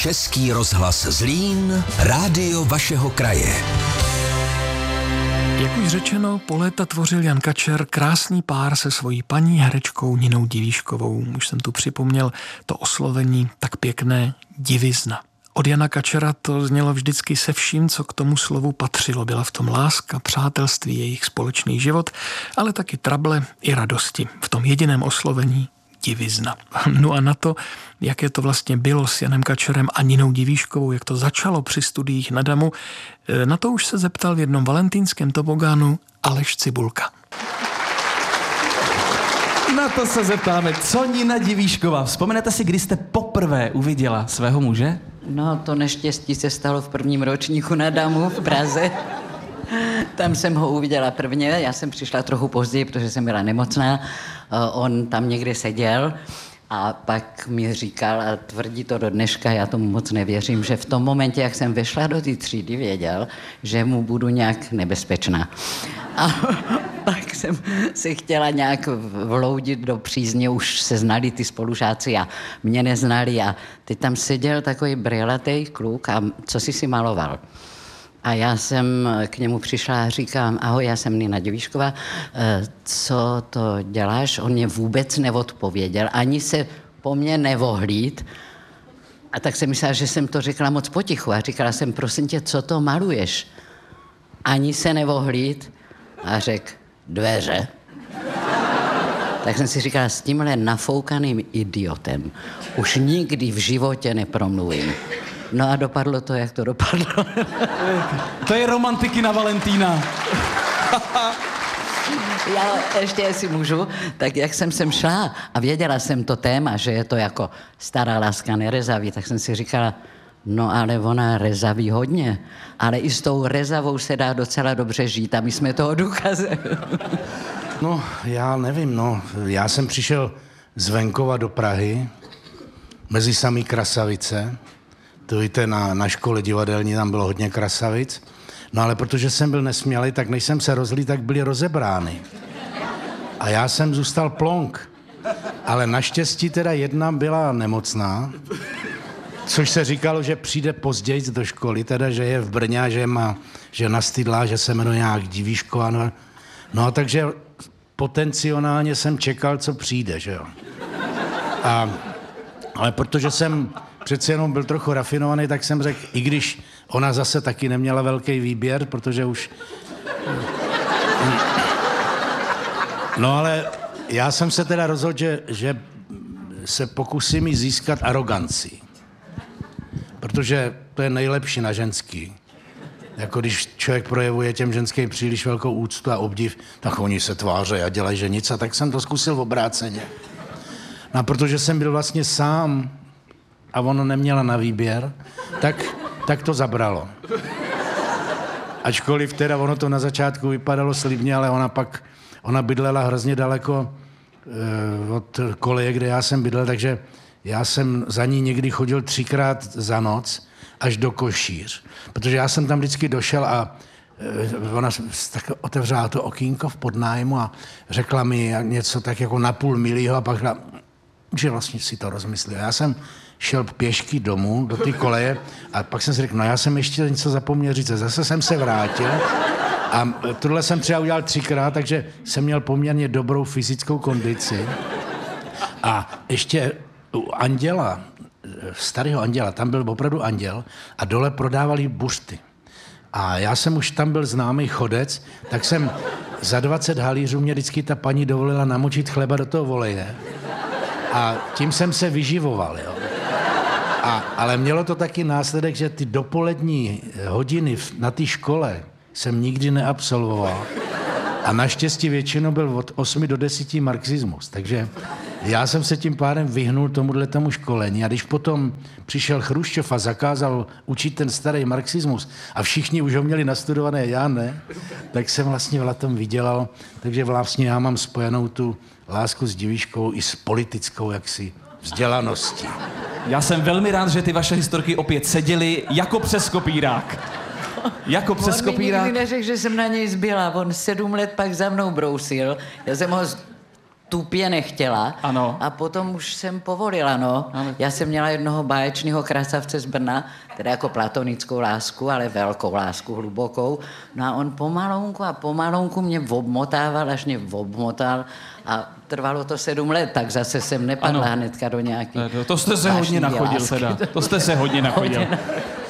Český rozhlas Zlín, rádio vašeho kraje. Jak už řečeno, po léta tvořil Jan Kačer krásný pár se svojí paní herečkou Ninou Divíškovou. Už jsem tu připomněl to oslovení tak pěkné divizna. Od Jana Kačera to znělo vždycky se vším, co k tomu slovu patřilo. Byla v tom láska, přátelství, jejich společný život, ale taky trable i radosti. V tom jediném oslovení divizna. No a na to, jaké to vlastně bylo s Janem Kačerem a Ninou Divíškovou, jak to začalo při studiích na Damu, na to už se zeptal v jednom valentýnském tobogánu Aleš Cibulka. Na to se zeptáme, co Nina Divíšková. Vzpomenete si, kdy jste poprvé uviděla svého muže? No, to neštěstí se stalo v prvním ročníku na Damu v Praze. Tam jsem ho uviděla prvně, já jsem přišla trochu později, protože jsem byla nemocná. On tam někde seděl a pak mi říkal, a tvrdí to do dneška, já tomu moc nevěřím, že v tom momentě, jak jsem vešla do té třídy, věděl, že mu budu nějak nebezpečná. A pak jsem se chtěla nějak vloudit do přízně, už se znali ty spolužáci a mě neznali a teď tam seděl takový brilatý kluk a co si maloval. A já jsem k němu přišla a říkám, ahoj, já jsem Nina Divíšková, co to děláš? On mě vůbec neodpověděl, ani se po mně nevohlíd. A tak jsem myslela, že jsem to řekla moc potichu a říkala jsem, prosím tě, co to maluješ? Ani se nevohlíd a řekl, dveře. Tak jsem si říkala, s tímhle nafoukaným idiotem už nikdy v životě nepromluvím. No a dopadlo to, jak to dopadlo. To je romantiky na Valentína. Já ještě, jestli můžu, tak jak jsem sem šla a věděla jsem to téma, že je to jako stará láska nerezaví, tak jsem si říkala, no ale ona rezaví hodně, ale i s tou rezavou se dá docela dobře žít a my jsme toho důkazem. No, já nevím, já jsem přišel z venkova do Prahy, mezi samý krasavice. To víte, na škole divadelní tam bylo hodně krasavic. No ale protože jsem byl nesmělý, tak než jsem se rozlí, tak byly rozebrány. A já jsem zůstal plonk. Ale naštěstí teda jedna byla nemocná, což se říkalo, že přijde později do školy, teda, že je v Brně a že nastydlá, že se jmenuje nějak Divíšková. No a takže potenciálně jsem čekal, co přijde, že jo. Ale protože jsem přeci jenom byl trochu rafinovaný, tak jsem řekl, i když ona zase taky neměla velký výběr, protože už... No ale já jsem se teda rozhodl, že se pokusím jí získat aroganci. Protože to je nejlepší na ženský. Jako když člověk projevuje těm ženským příliš velkou úctu a obdiv, tak oni se tváří a dělají, že nic. A tak jsem to zkusil v obráceně. No a protože jsem byl vlastně sám a ona neměla na výběr, tak to zabralo. Ačkoliv teda ono to na začátku vypadalo slibně, ale ona bydlela hrozně daleko od koleje, kde já jsem bydlel, takže já jsem za ní někdy chodil 3krát za noc až do Košíř. Protože já jsem tam vždycky došel a ona tak otevřela to okýnko v podnájmu a řekla mi něco tak jako na půl milího a pak řekla, že vlastně si to rozmyslel. Já jsem šel pěšky domů do té koleje a pak jsem si řekl, no já jsem ještě něco zapomněl říct. Zase jsem se vrátil a tohle jsem třeba udělal 3krát, takže jsem měl poměrně dobrou fyzickou kondici. A ještě u Anděla, starého Anděla, tam byl opravdu anděl a dole prodávali buřty. A já jsem už tam byl známý chodec, tak jsem za 20 halířů mě vždycky ta paní dovolila namočit chleba do toho voleje. A tím jsem se vyživoval, jo. Ale mělo to taky následek, že ty dopolední hodiny na té škole jsem nikdy neabsolvoval. A naštěstí většinou byl od 8 do 10 marxismus. Takže já jsem se tím pádem vyhnul tomu školení. A když potom přišel Chruščov a zakázal učit ten starý marxismus a všichni už ho měli nastudované, já ne, tak jsem vlastně na tom vydělal. Takže vlastně já mám spojenou tu lásku s Divíškovou i s politickou jaksi vzdělaností. Já jsem velmi rád, že ty vaše historky opět seděly jako přes kopírák. Jako přes kopírák. On mi nikdy neřekl, že jsem na něj zbyla. On 7 let pak za mnou brousil. Já jsem ho tupě nechtěla. Ano. A potom už jsem povolila, no. Ano. Já jsem měla jednoho báječného krasavce z Brna, teda jako platonickou lásku, ale velkou lásku, hlubokou. No a on pomalonku mě obmotával, až mě obmotal a trvalo to 7 let, tak zase jsem nepadla hnedka do nějaký To jste se hodně nachodil teda. To jste se hodně nachodil.